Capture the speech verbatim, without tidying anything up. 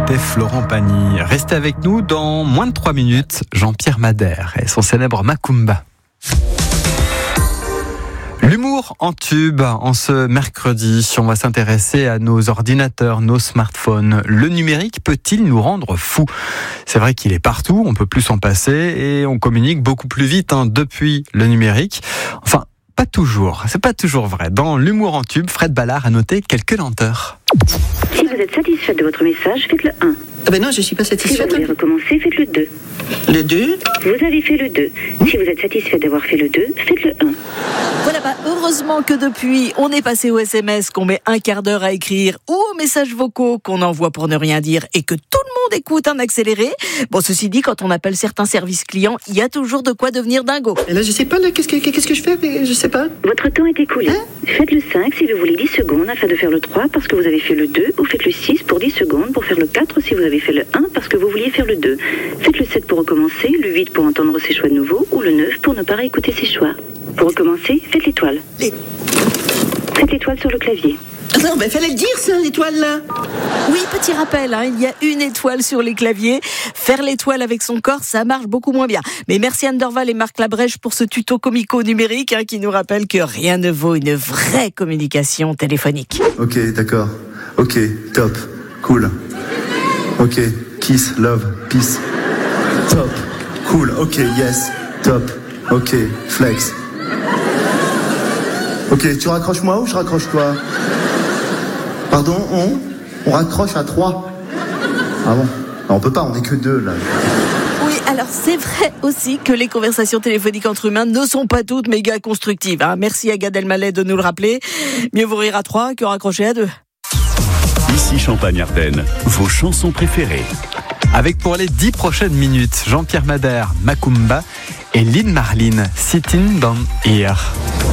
C'était Florent Pagny. Restez avec nous dans moins de trois minutes. Jean-Pierre Madère et son célèbre Macumba. L'humour en tube, en ce mercredi, on va s'intéresser à nos ordinateurs, nos smartphones. Le numérique peut-il nous rendre fous ? C'est vrai qu'il est partout, on peut plus s'en passer et on communique beaucoup plus vite hein, depuis le numérique. Enfin, pas toujours, c'est pas toujours vrai. Dans l'humour en tube, Fred Ballard a noté quelques lenteurs. Si vous êtes satisfaite de votre message, faites le un. Ah ben non, je suis pas Si vous satisfaite. voulez recommencer, faites le deux. Le deux. Vous avez fait le deux. Si vous êtes satisfait d'avoir fait le deux, faites le un. Voilà, bah, heureusement que depuis, on est passé au S M S qu'on met un quart d'heure à écrire ou aux messages vocaux qu'on envoie pour ne rien dire et que tout le monde écoute en accéléré. Bon, ceci dit, quand on appelle certains services clients, il y a toujours de quoi devenir dingo. Et là, je sais pas, là, qu'est-ce que, qu'est-ce que je fais, mais je sais pas. Votre temps est écoulé. Hein Faites le cinq si vous voulez dix secondes afin de faire le trois parce que vous avez fait le deux, ou faites le six pour dix secondes pour faire le quatre si vous avez fait le un parce que vous vouliez faire le deux. Faites le sept pour recommencer, le huit pour entendre ses choix de nouveau ou le neuf pour ne pas réécouter ses choix. Pour recommencer, faites l'étoile. Les... Faites l'étoile sur le clavier. Non, ben fallait le dire, ça, l'étoile, là. Oui, petit rappel, hein, il y a une étoile sur les claviers. Faire l'étoile avec son corps, ça marche beaucoup moins bien. Mais merci Anne Dorval et Marc Labrèche pour ce tuto comico numérique hein, qui nous rappelle que rien ne vaut une vraie communication téléphonique. Ok, d'accord. Ok, top. Cool. Ok, kiss, love, peace. Top. Cool. Ok, yes. Top. Ok, flex. Ok, tu raccroches moi ou je raccroche toi ? Pardon, on On raccroche à trois. Ah bon ? On peut pas, on est que deux là. Oui, alors c'est vrai aussi que les conversations téléphoniques entre humains ne sont pas toutes méga constructives. Hein. Merci à Gad Elmaleh de nous le rappeler. Mieux vous rire à trois que raccrocher à deux. Ici Champagne-Ardenne, vos chansons préférées. Avec pour les dix prochaines minutes, Jean-Pierre Madère, Macumba et Lynn Marlin, Sitting Down Here.